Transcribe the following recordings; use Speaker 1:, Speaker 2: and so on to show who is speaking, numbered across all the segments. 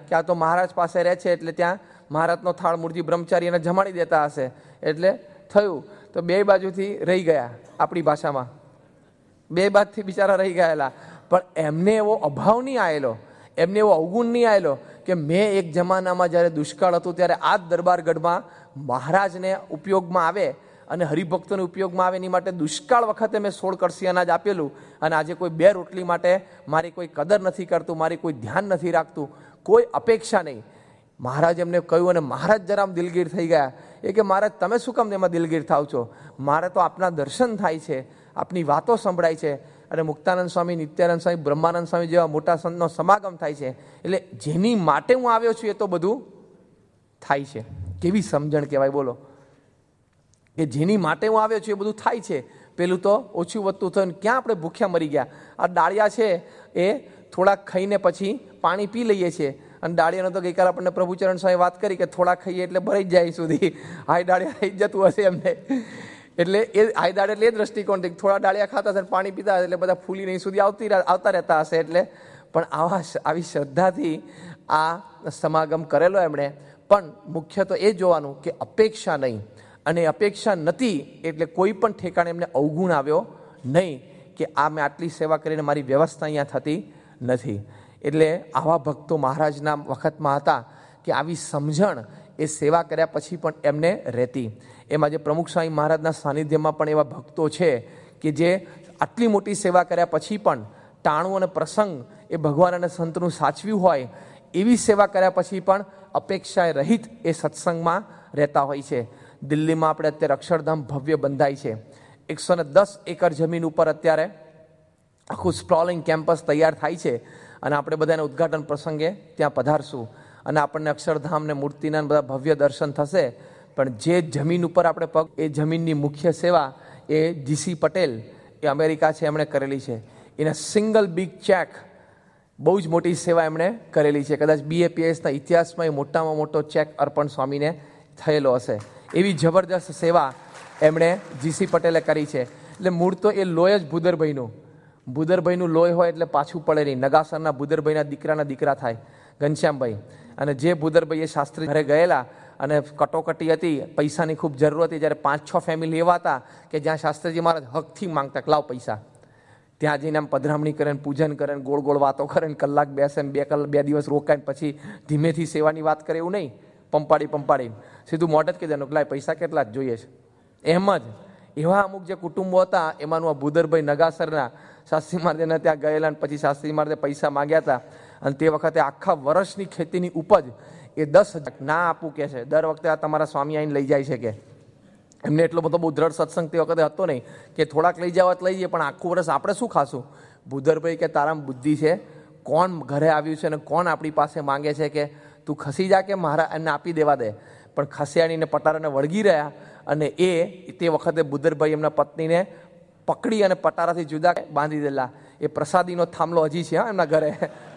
Speaker 1: કે આ તો મહારાજ પાસે રહે છે એટલે ત્યાં મહારાજનો થાળ મૂળજી બ્રહ્મચારી એને જમાડી દેતા હશે. એટલે થયું તો બે બાજુથી રહી ગયા, આપણી ભાષામાં બે બાજુથી બિચારા રહી ગયેલા. પણ એમને એવો અભાવ નહીં આવેલો, એમને એવો અવગુણ નહીં આવેલો કે મેં એક જમાનામાં જ્યારે દુષ્કાળ હતું ત્યારે આ જ દરબારગઢમાં મહારાજને ઉપયોગમાં આવે અને હરિભક્તોને ઉપયોગમાં આવે એની માટે દુષ્કાળ વખતે મેં 16 કળશી અનાજ આપેલું અને આજે કોઈ 2 રોટલી માટે મારી કોઈ કદર નથી કરતું, મારી કોઈ ધ્યાન નથી રાખતું, કોઈ અપેક્ષા નહીં. મહારાજ એમને કહ્યું અને મહારાજ જરામ દિલગીર થઈ ગયા. એ કે મહારાજ તમે શું કામ એમાં દિલગીર થાવ છો? મારે તો આપના દર્શન થાય છે, આપની વાતો સંભળાય છે અને મુક્તાનંદ સ્વામી, નિત્યાનંદ સ્વામી, બ્રહ્માનંદ સ્વામી જેવા મોટા સંતનો સમાગમ થાય છે. એટલે જેની માટે હું આવ્યો છું એ તો બધું થાય છે. કેવી સમજણ કહેવાય બોલો, કે જેની માટે હું આવ્યો છું એ બધું થાય છે. પેલું તો ઓછું વધતું થયું, ક્યાં આપણે ભૂખ્યા મરી ગયા. આ ડાળિયા છે એ થોડાક ખાઈને પછી પાણી પી લઈએ છીએ અને ડાળિયાનો તો ગઈકાલે આપણને પ્રભુચરણ સ્વામી વાત કરી કે થોડા ખાઈએ એટલે ભરાઈ જાય સુધી હાઈ ડાળિયા થઈ જતું હશે એમને. એટલે એ હાઈ દાડે એટલે એ દ્રષ્ટિકોણથી થોડા ડાળિયા ખાતા હશે, પાણી પીતા હશે એટલે બધા ફૂલી નહીં સુધી આવતા રહેતા હશે. એટલે પણ આવી શ્રદ્ધાથી આ સમાગમ કરેલો એમણે. પણ મુખ્ય તો એ જોવાનું કે અપેક્ષા નહીં, અને અપેક્ષા નથી એટલે કોઈ પણ ઠેકાણે એમને અવગુણ આવ્યો નહીં કે આ મેં આટલી સેવા કરીને મારી વ્યવસ્થા અહીંયા થતી નથી. એટલે આવા ભક્તો મહારાજના વખતમાં હતા કે આવી સમજણ એ સેવા કર્યા પછી પણ એમને રહેતી. એમાં જે પ્રમુખ સ્વામી મહારાજના સાનિધ્યમાં પણ એવા ભક્તો છે કે જે આટલી મોટી સેવા કર્યા પછી પણ ટાણું અને પ્રસંગ એ ભગવાન અને સંતનું સાચવ્યું હોય એવી સેવા કર્યા પછી પણ અપેક્ષાએ રહિત એ સત્સંગમાં રહેતા હોય છે. દિલ્હીમાં આપણે અત્યારે અક્ષરધામ ભવ્ય બંધાય છે. 110 એકર જમીન ઉપર અત્યારે આખું સ્પ્રોલિંગ કેમ્પસ તૈયાર થાય છે અને આપણે બધાને ઉદ્ઘાટન પ્રસંગે ત્યાં પધારશું અને આપણને અક્ષરધામને મૂર્તિના બધા ભવ્ય દર્શન થશે. પણ જે જમીન ઉપર આપણે પગ, એ જમીનની મુખ્ય સેવા એ જીસી પટેલ, એ અમેરિકા છે, એમણે કરેલી છે. એના સિંગલ બિગ ચેક, બહુ જ મોટી સેવા એમણે કરેલી છે. કદાચ BAPSના ઇતિહાસમાં એ મોટામાં મોટો ચેક અર્પણ સ્વામીને થયેલો હશે. એવી જબરદસ્ત સેવા એમણે જીસી પટેલે કરી છે. એટલે મૂળ તો એ લોય જ ભૂદરભાઈનું લોહી હોય એટલે પાછું પડે નહીં. નગાસરના ભૂદરભાઈના દીકરાના દીકરા થાય ઘનશ્યામભાઈ. અને જે ભૂદરભાઈ એ શાસ્ત્રી ઘરે ગયેલા અને કટોકટી હતી, પૈસાની ખૂબ જરૂર હતી, જ્યારે 5-6 ફેમિલી એવા હતા કે જ્યાં શાસ્ત્રીજી મહારાજ હકથી માંગતા લાવ પૈસા. ત્યાં જઈને આમ પધરામણી કરે ને પૂજન કરે ને ગોળ ગોળ વાતો કરે ને કલાક બેસે ને 2 દિવસ રોકાય પછી ધીમેથી સેવાની વાત કરે, એવું નહીં પંપાડી સીધું મોઢે જ કહી દેવાનું લાય પૈસા કેટલા જ જોઈએ છે. એમ જ એવા અમુક જે કુટુંબો હતા એમાંનું આ ભૂદરભાઈ નગાસરના શાસ્ત્રી મહારાજને ત્યાં ગયેલા અને પછી શાસ્ત્રી મહારાજે પૈસા માંગ્યા હતા. અને તે વખતે આખા વર્ષની ખેતીની ઉપજ એ 10,000 ના આપું કે છે. દર વખતે આ તમારા સ્વામી આવીને લઈ જાય છે કે એમને એટલો બધો બહુ દ્રઢ સત્સંગ તે વખતે હતો નહીં કે થોડાક લઈ જવા લઈ જઈએ, પણ આખું વર્ષ આપણે શું ખાશું? ભૂદરભાઈ કે તારામાં બુદ્ધિ છે, કોણ ઘરે આવ્યું છે અને કોણ આપણી પાસે માંગે છે કે તું ખસી જા કે મારા એમને આપી દેવા દે. પણ ખસ્યાણીને પટારાને વળગી રહ્યા અને એ તે વખતે ભૂદરભાઈ એમના પત્નીને પકડી અને પટારાથી જુદા બાંધી દેલા. એ પ્રસાદીનો થાંભલો હજી છે એમના ઘરે.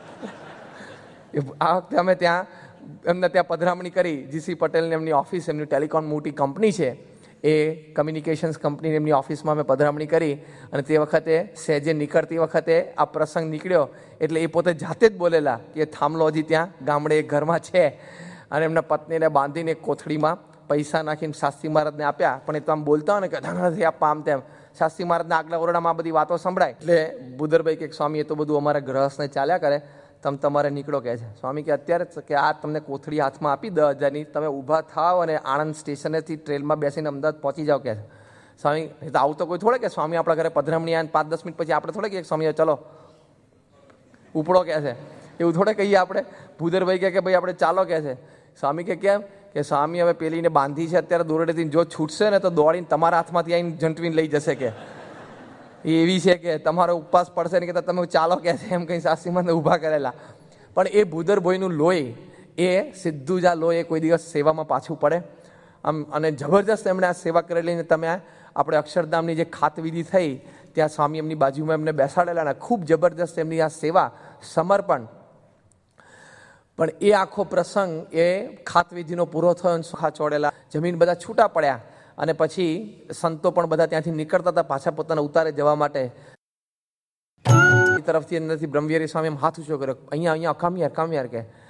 Speaker 1: આ વખતે અમે એમને ત્યાં પધરામણી કરી. જીસી પટેલને એમની ઓફિસ, એમની ટેલિકોમ મોટી કંપની છે, એ કમ્યુનિકેશન્સ કંપનીની એમની ઓફિસમાં અમે પધરામણી કરી. અને તે વખતે સહેજે નીકળતી વખતે આ પ્રસંગ નીકળ્યો એટલે એ પોતે જાતે જ બોલેલા કે થાંભલો હજી ત્યાં ગામડે ઘરમાં છે. અને એમના પત્નીને બાંધીને કોથળીમાં પૈસા નાખીને શાસ્ત્રી મહારાજને આપ્યા. પણ એ તો આમ બોલતા હોય ને કે ધણાથી આપવા આમ તેમ. શાસ્ત્રી મહારાજના આગલા ઓરડામાં આ બધી વાતો સંભળાય. એટલે ભૂદરભાઈ કે સ્વામી એ તો બધું અમારા ગ્રહસ્થને ચાલ્યા કરે, તમે તમારે નીકળો કહે છે. સ્વામી કે અત્યારે જ કે આ તમને કોથળી હાથમાં આપી 10,000ની, તમે ઊભા થાવ અને આણંદ સ્ટેશનેથી ટ્રેનમાં બેસીને અમદાવાદ પહોંચી જાઓ કહે છે. સ્વામી તો આવું તો કોઈ થોડે કે સ્વામી આપણા ઘરે પધરામણી આવે 5-10 મિનિટ પછી આપણે થોડે કે સ્વામી ચલો ઉપડો કહે છે, એવું થોડે કહીએ આપણે. ભૂદરભાઈ કે ભાઈ આપણે ચાલો કહે છે. સ્વામી કે કેમ? કે સ્વામી હવે પેલીને બાંધી છે અત્યારે દોરડેથી, જો છૂટશે ને તો દોડીને તમારા હાથમાંથી આવીને ઝંટવીને લઈ જશે કે એવી છે કે તમારો ઉપવાસ પડશે ને કે તમે ચાલો કહે છે એમ કંઈ શાસ્ત્રીમાં ઊભા કરેલા. પણ એ ભૂદરભાઈનું લોહી એ સીધું જ આ લોહી કોઈ દિવસ સેવામાં પાછું પડે આમ. અને જબરજસ્ત એમણે આ સેવા કરેલી. તમે આપણે અક્ષરધામની જે ખાતવિધિ થઈ ત્યાં સ્વામી એમની બાજુમાં એમને બેસાડેલા અને ખૂબ જબરજસ્ત એમની આ સેવા, સમર્પણ. પણ એ આખો પ્રસંગ એ ખાતવિધિનો પૂરો થયો, સુખા ચોડેલા, જમીન બધા છૂટા પડ્યા અને પછી સંતો પણ બધા ત્યાંથી નીકળતા હતા પાછા પોતાના ઉતારે જવા માટે. તરફથી અંદરથી બ્રહ્મવિહારી સ્વામી એમ હાથ ઊંચો કર્યો, અહીંયા કામ યાર કે